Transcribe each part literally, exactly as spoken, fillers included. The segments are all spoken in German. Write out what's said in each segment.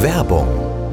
Werbung.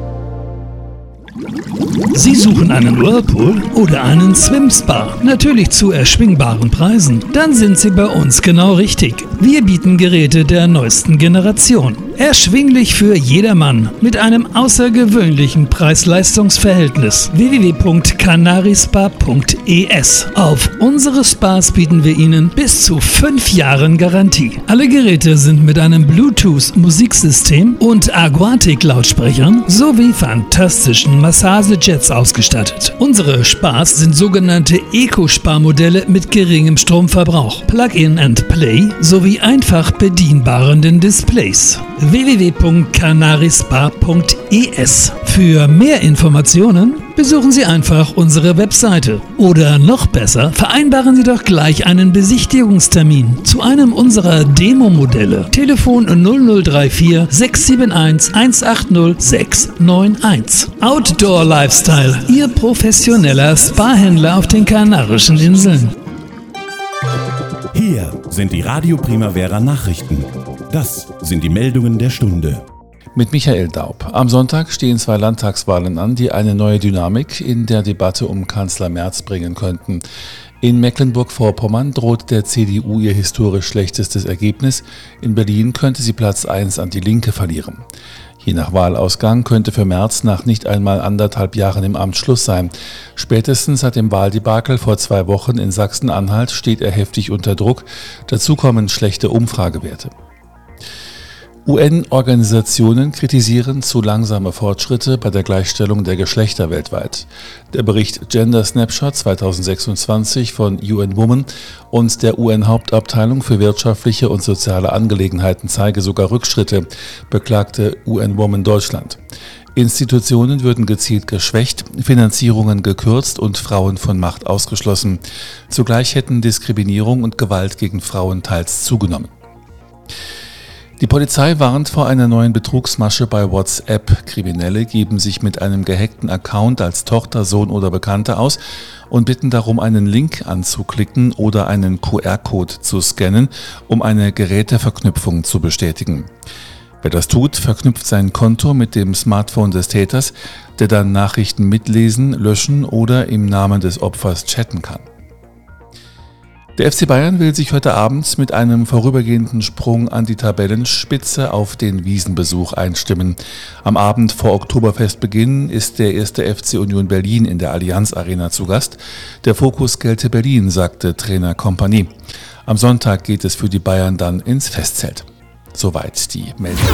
Sie suchen einen Whirlpool oder einen Swim-Spa? Natürlich zu erschwingbaren Preisen? Dann sind Sie bei uns genau richtig. Wir bieten Geräte der neuesten Generation. Erschwinglich für jedermann mit einem außergewöhnlichen Preis-Leistungs-Verhältnis. w w w punkt canarispa punkt e s. Auf unsere Spas bieten wir Ihnen bis zu fünf Jahren Garantie. Alle Geräte sind mit einem Bluetooth-Musiksystem und Aquatic-Lautsprechern sowie fantastischen Massagejets ausgestattet. Unsere Spas sind sogenannte Eco-Spa-Modelle mit geringem Stromverbrauch, Plug-in and Play sowie einfach bedienbaren Displays. w w w punkt canarispa punkt e s. Für mehr Informationen besuchen Sie einfach unsere Webseite. Oder noch besser, vereinbaren Sie doch gleich einen Besichtigungstermin zu einem unserer Demo-Modelle. Telefon null null drei vier sechs sieben eins eins acht null sechs neun eins. Outdoor Lifestyle, Ihr professioneller Spa-Händler auf den Kanarischen Inseln. Hier sind die Radio Primavera Nachrichten. Das sind die Meldungen der Stunde. Mit Michael Daub. Am Sonntag stehen zwei Landtagswahlen an, die eine neue Dynamik in der Debatte um Kanzler Merz bringen könnten. In Mecklenburg-Vorpommern droht der C D U ihr historisch schlechtestes Ergebnis. In Berlin könnte sie Platz eins an die Linke verlieren. Je nach Wahlausgang könnte für Merz nach nicht einmal anderthalb Jahren im Amt Schluss sein. Spätestens seit dem Wahldebakel vor zwei Wochen in Sachsen-Anhalt steht er heftig unter Druck. Dazu kommen schlechte Umfragewerte. U N-Organisationen kritisieren zu langsame Fortschritte bei der Gleichstellung der Geschlechter weltweit. Der Bericht Gender Snapshot zwanzig sechsundzwanzig von U N Women und der U N-Hauptabteilung für wirtschaftliche und soziale Angelegenheiten zeige sogar Rückschritte, beklagte U N Women Deutschland. Institutionen würden gezielt geschwächt, Finanzierungen gekürzt und Frauen von Macht ausgeschlossen. Zugleich hätten Diskriminierung und Gewalt gegen Frauen teils zugenommen. Die Polizei warnt vor einer neuen Betrugsmasche bei WhatsApp. Kriminelle geben sich mit einem gehackten Account als Tochter, Sohn oder Bekannte aus und bitten darum, einen Link anzuklicken oder einen Q R-Code zu scannen, um eine Geräteverknüpfung zu bestätigen. Wer das tut, verknüpft sein Konto mit dem Smartphone des Täters, der dann Nachrichten mitlesen, löschen oder im Namen des Opfers chatten kann. Der F C Bayern will sich heute Abend mit einem vorübergehenden Sprung an die Tabellenspitze auf den Wiesenbesuch einstimmen. Am Abend vor Oktoberfestbeginn ist der erste F C Union Berlin in der Allianz Arena zu Gast. Der Fokus gelte Berlin, sagte Trainer Kompanie. Am Sonntag geht es für die Bayern dann ins Festzelt. Soweit die Meldung.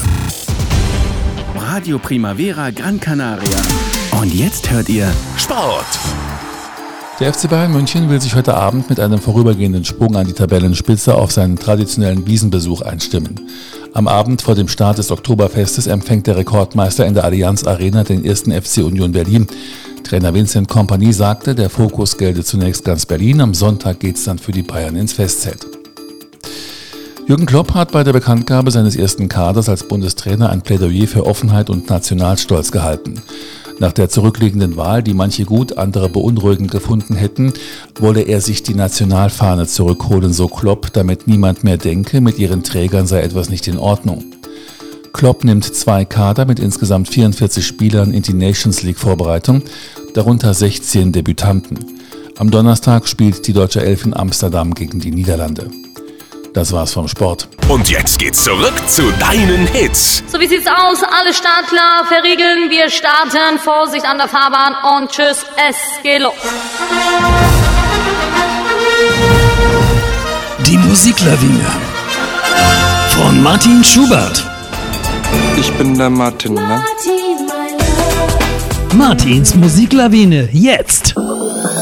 Radio Primavera Gran Canaria. Und jetzt hört ihr Sport. Der F C Bayern München will sich heute Abend mit einem vorübergehenden Sprung an die Tabellenspitze auf seinen traditionellen Wiesenbesuch einstimmen. Am Abend vor dem Start des Oktoberfestes empfängt der Rekordmeister in der Allianz Arena den ersten F C Union Berlin. Trainer Vincent Kompany sagte, der Fokus gelte zunächst ganz Berlin, am Sonntag geht's dann für die Bayern ins Festzelt. Jürgen Klopp hat bei der Bekanntgabe seines ersten Kaders als Bundestrainer ein Plädoyer für Offenheit und Nationalstolz gehalten. Nach der zurückliegenden Wahl, die manche gut, andere beunruhigend gefunden hätten, wolle er sich die Nationalfahne zurückholen, so Klopp, damit niemand mehr denke, mit ihren Trägern sei etwas nicht in Ordnung. Klopp nimmt zwei Kader mit insgesamt vierundvierzig Spielern in die Nations League Vorbereitung, darunter sechzehn Debütanten. Am Donnerstag spielt die deutsche Elf in Amsterdam gegen die Niederlande. Das war's vom Sport. Und jetzt geht's zurück zu deinen Hits. So, wie sieht's aus? Alle startklar, verriegeln. Wir starten. Vorsicht an der Fahrbahn und tschüss, es geht los. Die Musiklawine von Martin Schubert. Ich bin der Martin, ne? Martins Musiklawine, jetzt.